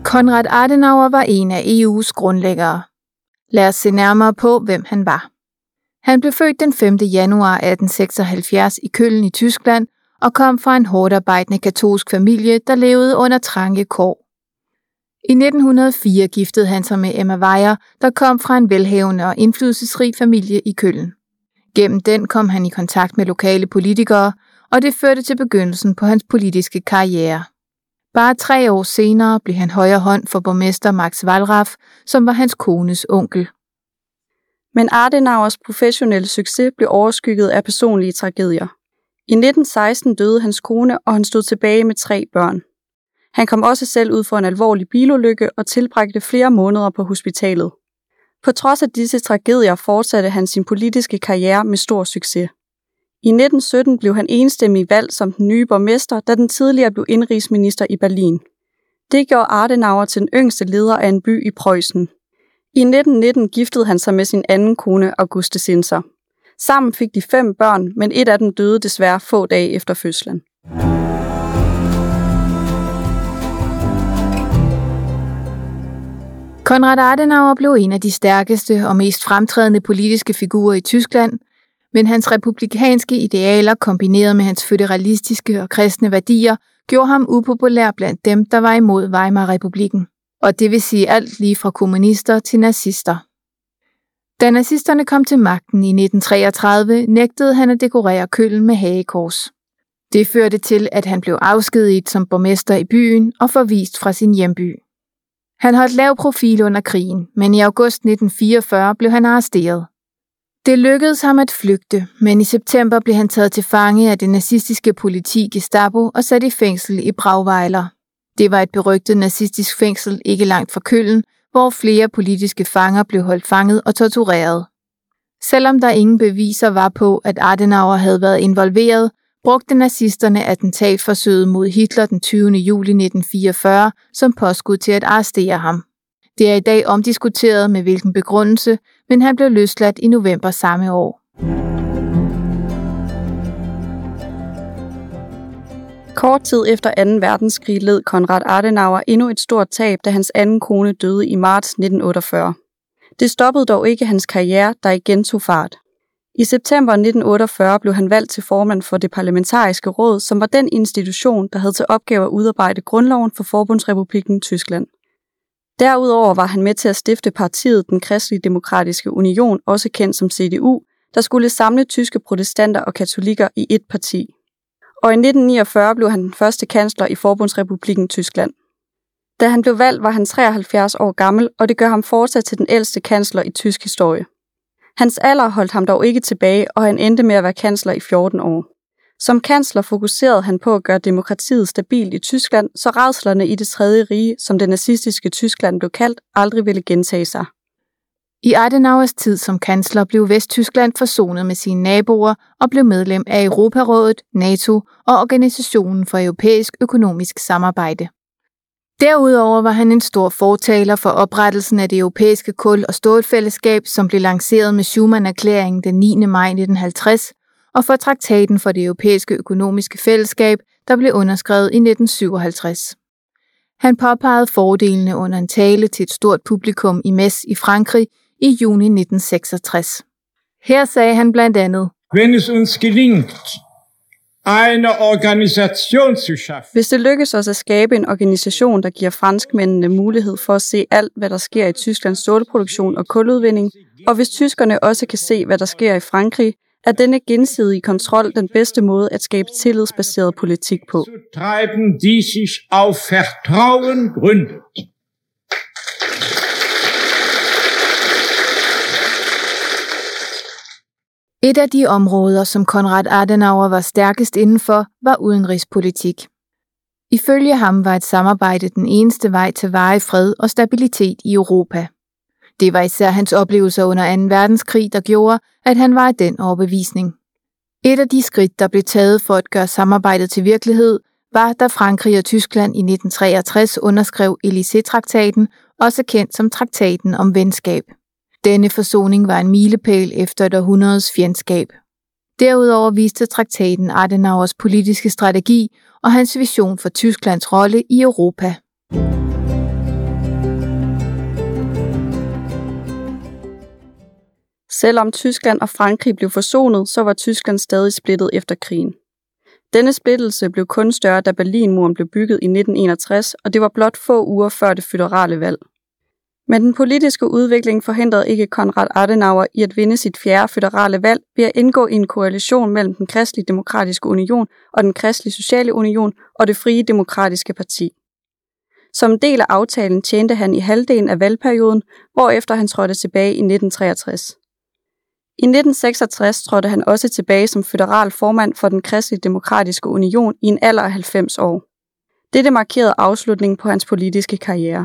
Konrad Adenauer var en af EU's grundlæggere. Lad os se nærmere på, hvem han var. Han blev født den 5. januar 1876 i Köln i Tyskland og kom fra en hårdarbejdende katolsk familie, der levede under trange kår. I 1904 giftede han sig med Emma Weyer, der kom fra en velhavende og indflydelsesrig familie i Köln. Gennem den kom han i kontakt med lokale politikere, og det førte til begyndelsen på hans politiske karriere. Bare 3 år senere blev han højre hånd for borgmester Max Wallraff, som var hans kones onkel. Men Adenauers professionelle succes blev overskygget af personlige tragedier. I 1916 døde hans kone, og han stod tilbage med 3 børn. Han kom også selv ud for en alvorlig bilulykke og tilbragte flere måneder på hospitalet. På trods af disse tragedier fortsatte han sin politiske karriere med stor succes. I 1917 blev han enstemmig valgt som den nye borgmester, da den tidligere blev indenrigsminister i Berlin. Det gjorde Adenauer til den yngste leder af en by i Preussen. I 1919 giftede han sig med sin anden kone, Auguste Sinser. Sammen fik de 5 børn, men et af dem døde desværre få dage efter fødslen. Konrad Adenauer blev en af de stærkeste og mest fremtrædende politiske figurer i Tyskland, men hans republikanske idealer kombineret med hans føderalistiske og kristne værdier gjorde ham upopulær blandt dem, der var imod Weimar-republikken, og det vil sige alt lige fra kommunister til nazister. Da nazisterne kom til magten i 1933, nægtede han at dekorere Köln med hagekors. Det førte til, at han blev afskediget som borgmester i byen og forvist fra sin hjemby. Han holdt lav profil under krigen, men i august 1944 blev han arresteret. Det lykkedes ham at flygte, men i september blev han taget til fange af det nazistiske politi Gestapo og sat i fængsel i Brauweiler. Det var et berygtet nazistisk fængsel ikke langt fra Köln, hvor flere politiske fanger blev holdt fanget og tortureret. Selvom der ingen beviser var på, at Adenauer havde været involveret, brugte nazisterne attentatforsøget mod Hitler den 20. juli 1944 som påskud til at arrestere ham. Det er i dag omdiskuteret med hvilken begrundelse, men han blev løsladt i november samme år. Kort tid efter 2. verdenskrig led Konrad Adenauer endnu et stort tab, da hans anden kone døde i marts 1948. Det stoppede dog ikke hans karriere, der igen tog fart. I september 1948 blev han valgt til formand for det parlamentariske råd, som var den institution, der havde til opgave at udarbejde grundloven for Forbundsrepublikken Tyskland. Derudover var han med til at stifte partiet Den Kristelige Demokratiske Union, også kendt som CDU, der skulle samle tyske protestanter og katolikker i ét parti. Og i 1949 blev han den første kansler i Forbundsrepublikken Tyskland. Da han blev valgt, var han 73 år gammel, og det gør ham fortsat til den ældste kansler i tysk historie. Hans alder holdt ham dog ikke tilbage, og han endte med at være kansler i 14 år. Som kansler fokuserede han på at gøre demokratiet stabilt i Tyskland, så rædslerne i det tredje rige, som det nazistiske Tyskland blev kaldt, aldrig ville gentage sig. I Adenauers tid som kansler blev Vesttyskland forsonet med sine naboer og blev medlem af Europarådet, NATO og Organisationen for Europæisk Økonomisk Samarbejde. Derudover var han en stor fortaler for oprettelsen af det europæiske kul- og stålfællesskab, som blev lanceret med Schuman-erklæringen den 9. maj 1950, og for traktaten for det europæiske økonomiske fællesskab, der blev underskrevet i 1957. Han påpegede fordelene under en tale til et stort publikum i Metz i Frankrig i juni 1966. Her sagde han blandt andet: Hvis det lykkes os at skabe en organisation, der giver franskmændene mulighed for at se alt, hvad der sker i Tysklands stålproduktion og kuludvinding, og hvis tyskerne også kan se, hvad der sker i Frankrig, er denne gensidige kontrol den bedste måde at skabe tillidsbaseret politik på. Et af de områder, som Konrad Adenauer var stærkest indenfor, var udenrigspolitik. Ifølge ham var et samarbejde den eneste vej til varig fred og stabilitet i Europa. Det var især hans oplevelser under 2. verdenskrig, der gjorde, at han var af den overbevisning. Et af de skridt, der blev taget for at gøre samarbejdet til virkelighed, var, da Frankrig og Tyskland i 1963 underskrev Élysée-traktaten, også kendt som traktaten om venskab. Denne forsoning var en milepæl efter et århundredes fjendskab. Derudover viste traktaten Adenauers politiske strategi og hans vision for Tysklands rolle i Europa. Selvom Tyskland og Frankrig blev forsonet, så var Tyskland stadig splittet efter krigen. Denne splittelse blev kun større, da Berlinmuren blev bygget i 1961, og det var blot få uger før det føderale valg. Men den politiske udvikling forhindrede ikke Konrad Adenauer i at vinde sit 4. føderale valg ved at indgå i en koalition mellem den Kristelige Demokratiske Union og den Kristelige Sociale Union og det Frie Demokratiske Parti. Som en del af aftalen tjente han i halvdelen af valgperioden, hvorefter han trådte tilbage i 1963. I 1966 trådte han også tilbage som føderal formand for den Kristelige Demokratiske Union i en alder af 90 år. Dette markerede afslutningen på hans politiske karriere.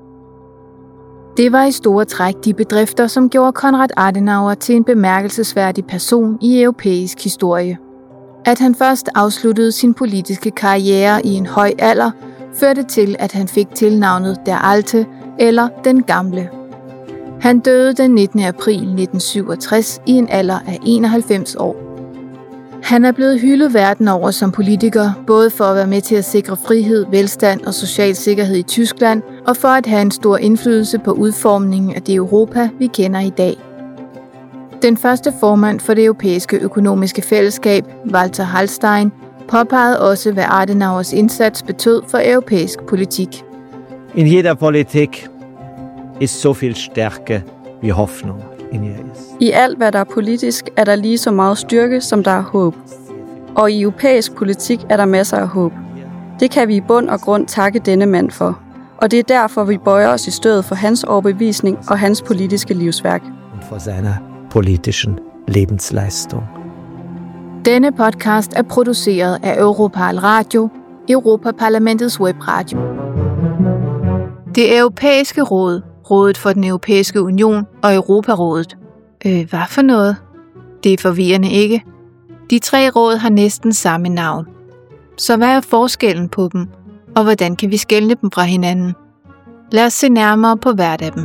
Det var i store træk de bedrifter, som gjorde Konrad Adenauer til en bemærkelsesværdig person i europæisk historie. At han først afsluttede sin politiske karriere i en høj alder, førte til, at han fik tilnavnet Der Alte eller Den Gamle. Han døde den 19. april 1967 i en alder af 91 år. Han er blevet hyldet verden over som politiker, både for at være med til at sikre frihed, velstand og social sikkerhed i Tyskland, og for at have en stor indflydelse på udformningen af det Europa, vi kender i dag. Den første formand for det europæiske økonomiske fællesskab, Walter Hallstein, påpegede også, hvad Adenauers indsats betød for europæisk politik. In jeder Politik ist so viel Stärke wie Hoffnung in ihr ist. I alt, hvad der er politisk, er der lige så meget styrke, som der er håb. Og i europæisk politik er der masser af håb. Det kan vi i bund og grund takke denne mand for. Og det er derfor, vi bøjer os i stødet for hans overbevisning og hans politiske livsværk. Und vor seiner politischen Lebensleistung. Denne podcast er produceret af Europal Radio, Europaparlamentets webradio. Det Europæiske Råd, Rådet for den Europæiske Union og Europarådet. Hvad for noget? Det er forvirrende, ikke? De 3 råd har næsten samme navn. Så hvad er forskellen på dem, og hvordan kan vi skelne dem fra hinanden? Lad os se nærmere på hvert af dem.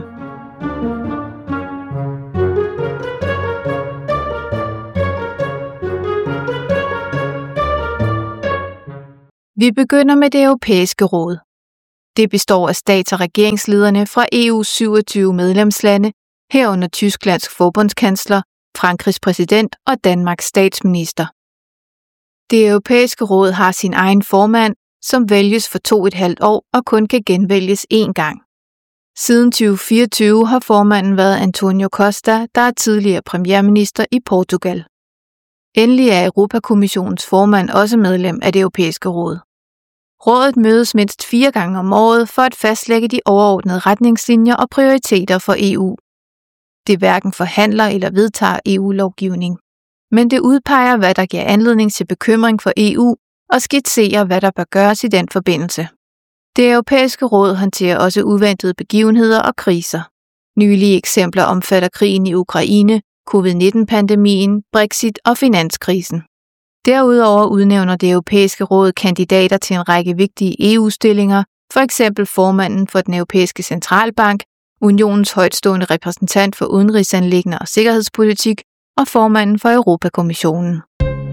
Vi begynder med det Europæiske Råd. Det består af stats- og regeringslederne fra EU's 27 medlemslande, herunder Tysklands forbundskansler, Frankrigs præsident og Danmarks statsminister. Det Europæiske Råd har sin egen formand, som vælges for 2,5 år og kun kan genvælges 1 gang. Siden 2024 har formanden været Antonio Costa, der er tidligere premierminister i Portugal. Endelig er Europakommissionens formand også medlem af det Europæiske Råd. Rådet mødes mindst 4 gange om året for at fastlægge de overordnede retningslinjer og prioriteter for EU. Det hverken forhandler eller vedtager EU-lovgivning, men det udpeger, hvad der giver anledning til bekymring for EU og skitserer, hvad der bør gøres i den forbindelse. Det Europæiske Råd håndterer også uventede begivenheder og kriser. Nylige eksempler omfatter krigen i Ukraine, covid-19-pandemien, Brexit og finanskrisen. Derudover udnævner det Europæiske Råd kandidater til en række vigtige EU-stillinger, f.eks. formanden for den Europæiske Centralbank, unionens højtstående repræsentant for udenrigsanliggender og sikkerhedspolitik og formanden for Europakommissionen.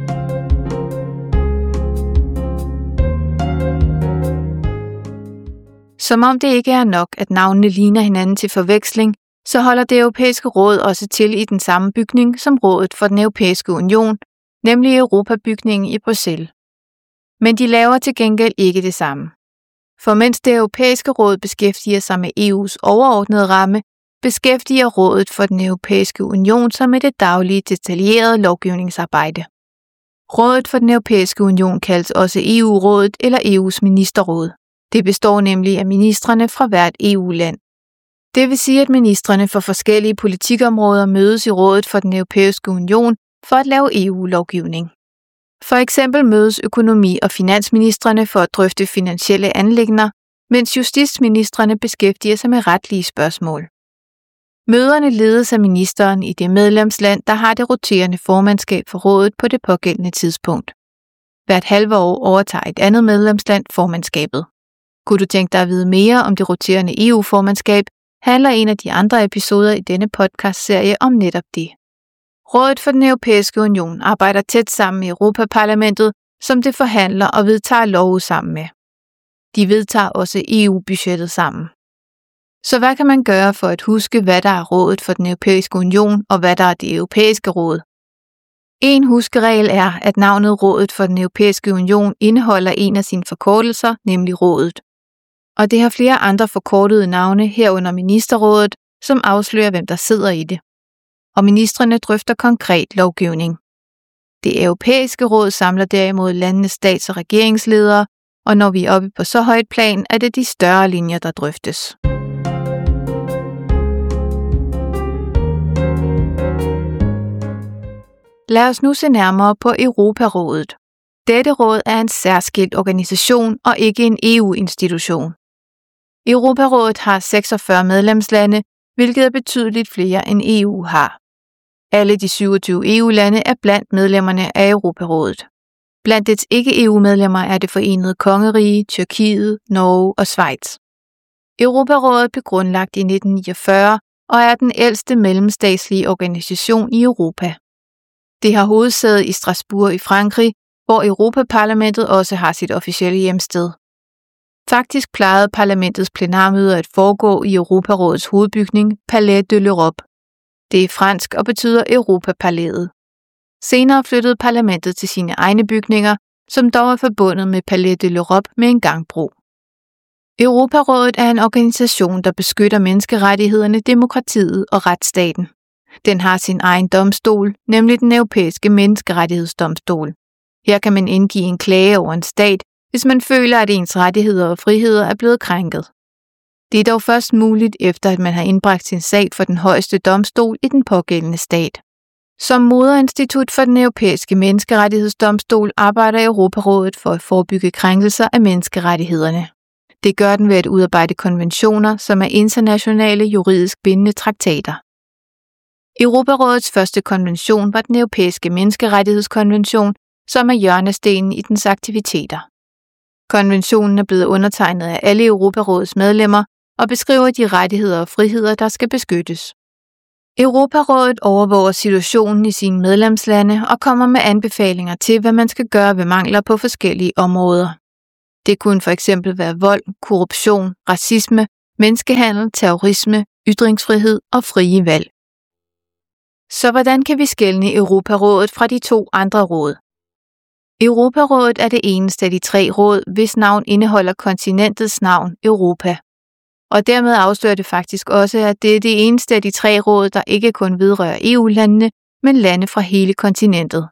Som om det ikke er nok, at navnene ligner hinanden til forveksling, så holder det Europæiske Råd også til i den samme bygning som Rådet for den Europæiske Union, nemlig Europabygningen i Bruxelles. Men de laver til gengæld ikke det samme. For mens det Europæiske Råd beskæftiger sig med EU's overordnede ramme, beskæftiger Rådet for den Europæiske Union sig med det daglige detaljerede lovgivningsarbejde. Rådet for den Europæiske Union kaldes også EU-rådet eller EU's ministerråd. Det består nemlig af ministrene fra hvert EU-land. Det vil sige, at ministrene for forskellige politikområder mødes i Rådet for den Europæiske Union for at lave EU-lovgivning. For eksempel mødes økonomi- og finansministrene for at drøfte finansielle anliggender, mens justitsministrene beskæftiger sig med retlige spørgsmål. Møderne ledes af ministeren i det medlemsland, der har det roterende formandskab for rådet på det pågældende tidspunkt. Hvert halve år overtager et andet medlemsland formandskabet. Kunne du tænke dig at vide mere om det roterende EU-formandskab, handler en af de andre episoder i denne podcast-serie om netop det. Rådet for den Europæiske Union arbejder tæt sammen med Europaparlamentet, som det forhandler og vedtager love sammen med. De vedtager også EU-budgettet sammen. Så hvad kan man gøre for at huske, hvad der er rådet for den europæiske union og hvad der er det europæiske råd? En huskeregel er, at navnet rådet for den europæiske union indeholder en af sine forkortelser, nemlig rådet. Og det har flere andre forkortede navne herunder ministerrådet, som afslører, hvem der sidder i det. Og ministrene drøfter konkret lovgivning. Det europæiske råd samler derimod landenes stats- og regeringsledere, og når vi er oppe på så højt plan, er det de større linjer, der drøftes. Lad os nu se nærmere på Europarådet. Dette råd er en særskilt organisation og ikke en EU-institution. Europarådet har 46 medlemslande, hvilket er betydeligt flere end EU har. Alle de 27 EU-lande er blandt medlemmerne af Europarådet. Blandt dets ikke-EU-medlemmer er det Forenede Kongerige, Tyrkiet, Norge og Schweiz. Europarådet blev grundlagt i 1949 og er den ældste mellemstatslige organisation i Europa. Det har hovedsæde i Strasbourg i Frankrig, hvor Europaparlamentet også har sit officielle hjemsted. Faktisk plejede parlamentets plenarmøder at foregå i Europarådets hovedbygning, Palais de l'Europe. Det er fransk og betyder Europapalæet. Senere flyttede parlamentet til sine egne bygninger, som dog er forbundet med Palais de l'Europe med en gangbro. Europarådet er en organisation, der beskytter menneskerettighederne, demokratiet og retsstaten. Den har sin egen domstol, nemlig den europæiske menneskerettighedsdomstol. Her kan man indgive en klage over en stat, hvis man føler, at ens rettigheder og friheder er blevet krænket. Det er dog først muligt, efter at man har indbragt sin sag for den højeste domstol i den pågældende stat. Som moderinstitut for den europæiske menneskerettighedsdomstol arbejder Europarådet for at forebygge krænkelser af menneskerettighederne. Det gør den ved at udarbejde konventioner, som er internationale juridisk bindende traktater. Europarådets første konvention var den europæiske menneskerettighedskonvention, som er hjørnestenen i dens aktiviteter. Konventionen er blevet undertegnet af alle Europarådets medlemmer og beskriver de rettigheder og friheder, der skal beskyttes. Europarådet overvåger situationen i sine medlemslande og kommer med anbefalinger til, hvad man skal gøre ved mangler på forskellige områder. Det kunne for eksempel være vold, korruption, racisme, menneskehandel, terrorisme, ytringsfrihed og frie valg. Så hvordan kan vi skelne Europarådet fra de to andre råd? Europarådet er det eneste af de tre råd, hvis navn indeholder kontinentets navn, Europa. Og dermed afslører det faktisk også, at det er det eneste af de tre råd, der ikke kun vedrører EU-landene, men lande fra hele kontinentet.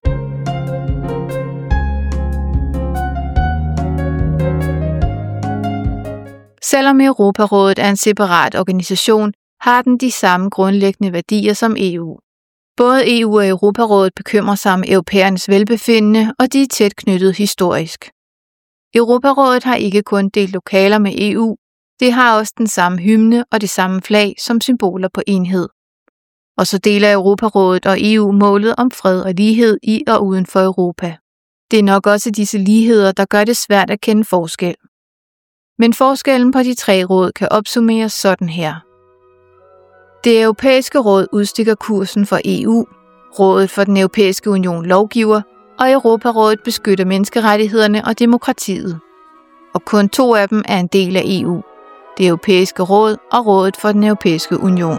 Selvom Europarådet er en separat organisation, har den de samme grundlæggende værdier som EU. Både EU og Europarådet bekymrer sig om europæernes velbefindende, og de er tæt knyttet historisk. Europarådet har ikke kun delt lokaler med EU, det har også den samme hymne og det samme flag som symboler på enhed. Og så deler Europarådet og EU målet om fred og lighed i og uden for Europa. Det er nok også disse ligheder, der gør det svært at kende forskel. Men forskellen på de tre råd kan opsummeres sådan her. Det europæiske råd udstikker kursen for EU, rådet for den europæiske union lovgiver, og Europarådet beskytter menneskerettighederne og demokratiet. Og kun to af dem er en del af EU, det europæiske råd og rådet for den europæiske union.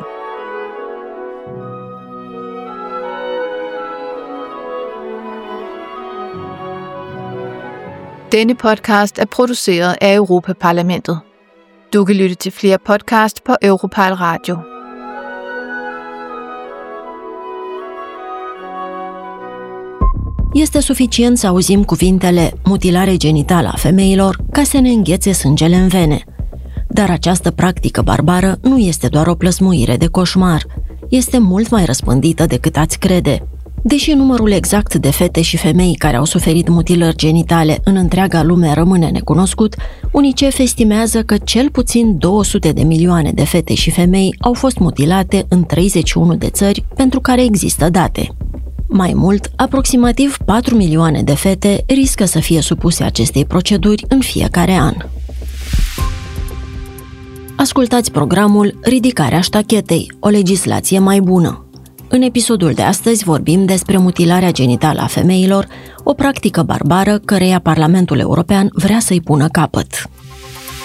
Denne podcast er produceret af Europaparlamentet. Du kan lytte til flere podcast på Europal Radio. Este suficient să auzim cuvintele mutilare genitală a femeilor ca să ne înghețe sângele în vene. Dar această practică barbară nu este doar o plăsmuire de coșmar, este mult mai răspândită decât ați crede. Deși numărul exact de fete și femei care au suferit mutilări genitale în întreaga lume rămâne necunoscut, UNICEF estimează că cel puțin 200 de milioane de fete și femei au fost mutilate în 31 de țări pentru care există date. Mai mult, aproximativ 4 milioane de fete riscă să fie supuse acestei proceduri în fiecare an. Ascultați programul Ridicarea ștachetei, o legislație mai bună. În episodul de astăzi vorbim despre mutilarea genitală a femeilor, o practică barbară căreia Parlamentul European vrea să-i pună capăt.